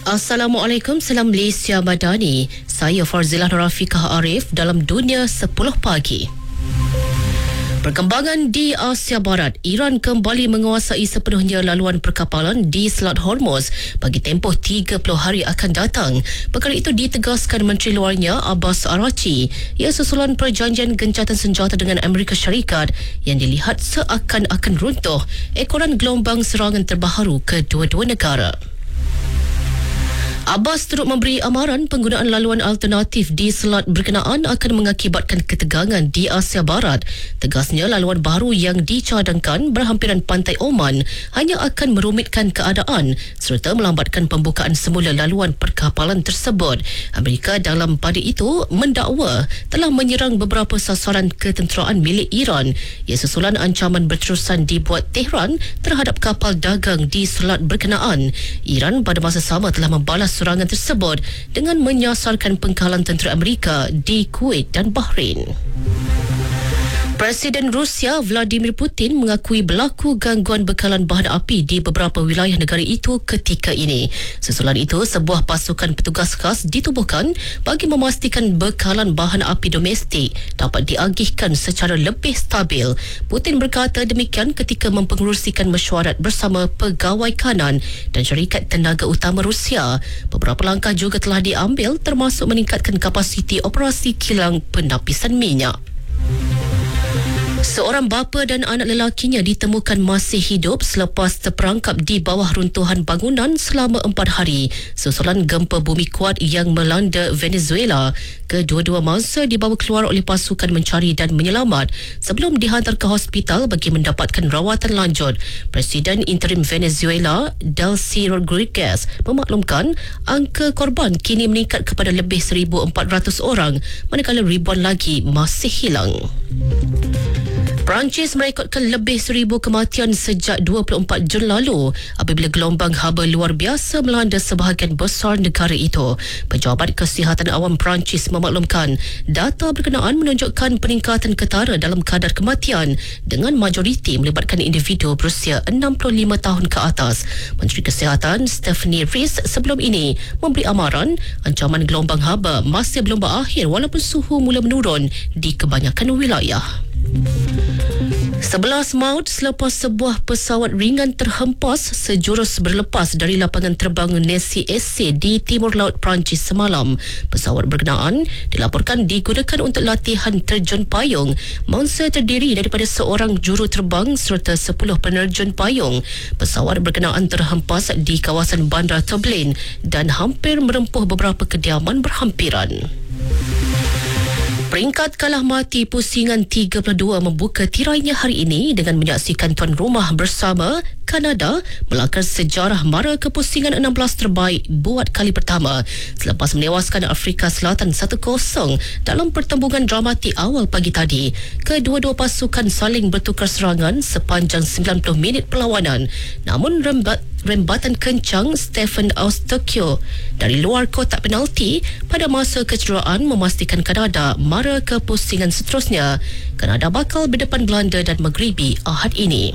Assalamualaikum, salam Malaysia Madani. Saya Farzilah Rafiqah Arif dalam Dunia 10 Pagi. Perkembangan di Asia Barat, Iran kembali menguasai sepenuhnya laluan perkapalan di Selat Hormuz bagi tempoh 30 hari akan datang. Perkara itu ditegaskan Menteri Luarnya Abbas Araghchi. Ia susulan perjanjian gencatan senjata dengan Amerika Syarikat yang dilihat seakan-akan runtuh ekoran gelombang serangan terbaru kedua-dua negara. Abbas turut memberi amaran penggunaan laluan alternatif di selat berkenaan akan mengakibatkan ketegangan di Asia Barat. Tegasnya, laluan baru yang dicadangkan berhampiran pantai Oman hanya akan merumitkan keadaan serta melambatkan pembukaan semula laluan perkapalan tersebut. Amerika dalam pada itu mendakwa telah menyerang beberapa sasaran ketenteraan milik Iran. Ia susulan ancaman berterusan dibuat Tehran terhadap kapal dagang di selat berkenaan. Iran pada masa sama telah membalas serangan tersebut dengan menyasarkan pengkalan tentera Amerika di Kuwait dan Bahrain. Presiden Rusia Vladimir Putin mengakui berlaku gangguan bekalan bahan api di beberapa wilayah negara itu ketika ini. Susulan itu, sebuah pasukan petugas khas ditubuhkan bagi memastikan bekalan bahan api domestik dapat diagihkan secara lebih stabil. Putin berkata demikian ketika mempengerusikan mesyuarat bersama pegawai kanan dan syarikat tenaga utama Rusia. Beberapa langkah juga telah diambil termasuk meningkatkan kapasiti operasi kilang penapisan minyak. Seorang bapa dan anak lelakinya ditemukan masih hidup selepas terperangkap di bawah runtuhan bangunan selama 4 hari susulan gempa bumi kuat yang melanda Venezuela. Kedua-dua mangsa dibawa keluar oleh pasukan mencari dan menyelamat sebelum dihantar ke hospital bagi mendapatkan rawatan lanjut. Presiden interim Venezuela, Delcy Rodriguez, memaklumkan angka korban kini meningkat kepada lebih 1,400 orang, manakala ribuan lagi masih hilang. Perancis merekodkan lebih 1,000 kematian sejak 24 Jun lalu apabila gelombang haba luar biasa melanda sebahagian besar negara itu. Pejabat Kesihatan Awam Perancis memaklumkan data berkenaan menunjukkan peningkatan ketara dalam kadar kematian dengan majoriti melibatkan individu berusia 65 tahun ke atas. Menteri Kesihatan Stephanie Rees sebelum ini memberi amaran ancaman gelombang haba masih belum berakhir walaupun suhu mula menurun di kebanyakan wilayah. 11 maut selepas sebuah pesawat ringan terhempas sejurus berlepas dari lapangan terbang Nancy-Essay di timur laut Perancis semalam. Pesawat berkenaan dilaporkan digunakan untuk latihan terjun payung. Mangsa terdiri daripada seorang juru terbang serta 10 penerjun payung. Pesawat berkenaan terhempas di kawasan Bandar Toblin dan hampir merempuh beberapa kediaman berhampiran. Peringkat kalah mati pusingan 32 membuka tirainya hari ini dengan menyaksikan tuan rumah bersama Kanada melangkah sejarah mara ke pusingan 16 terbaik buat kali pertama selepas menewaskan Afrika Selatan 1-0 dalam pertembungan dramatik awal pagi tadi. Kedua-dua pasukan saling bertukar serangan sepanjang 90 minit perlawanan, namun rembatan kencang Stephen Eustachio dari luar kotak penalti pada masa kecederaan memastikan Kanada mara ke pusingan seterusnya. Kanada bakal berdepan Belanda dan Maghribi Ahad ini.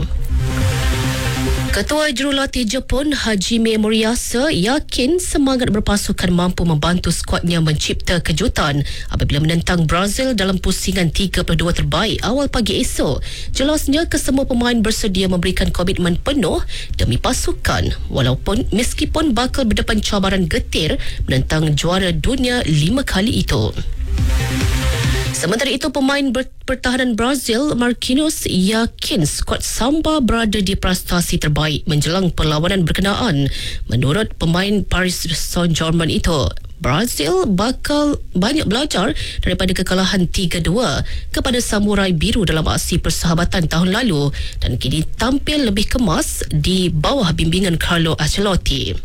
Ketua Jurulatih Jepun Hajime Moriyasa yakin semangat berpasukan mampu membantu skuadnya mencipta kejutan apabila menentang Brazil dalam pusingan 32 terbaik awal pagi esok. Jelasnya kesemua pemain bersedia memberikan komitmen penuh demi pasukan meskipun bakal berdepan cabaran getir menentang juara dunia 5 kali itu. Sementara itu, pemain pertahanan Brazil Marquinhos yakin skuad Samba berada di prestasi terbaik menjelang perlawanan berkenaan. Menurut pemain Paris Saint-Germain itu, Brazil bakal banyak belajar daripada kekalahan 3-2 kepada Samurai Biru dalam aksi persahabatan tahun lalu dan kini tampil lebih kemas di bawah bimbingan Carlo Ancelotti.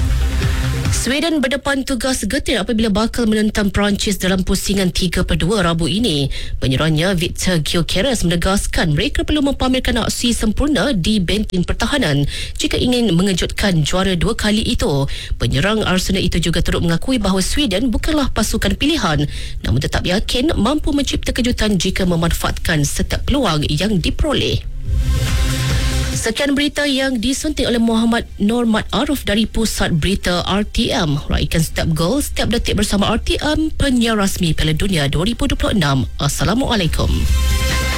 Sweden berdepan tugas getir apabila bakal menentang Perancis dalam pusingan 3-2 Rabu ini. Penyerangnya Victor Gyökeres menegaskan mereka perlu mempamerkan aksi sempurna di benteng pertahanan jika ingin mengejutkan juara 2 kali itu. Penyerang Arsenal itu juga turut mengakui bahawa Sweden bukanlah pasukan pilihan namun tetap yakin mampu mencipta kejutan jika memanfaatkan setiap peluang yang diperoleh. Sekian berita yang disunting oleh Muhammad Normat Arif dari Pusat Berita RTM. Raikan setiap gol, setiap detik bersama RTM, penyiar rasmi Piala Dunia 2026. Assalamualaikum.